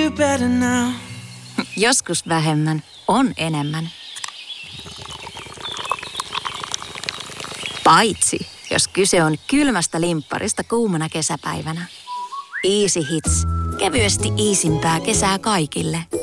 you better now. Joskus vähemmän on enemmän. Paitsi, jos kyse on kylmästä limpparista kuumana kesäpäivänä. Easy Hits. Kevyesti iisimpää kesää kaikille.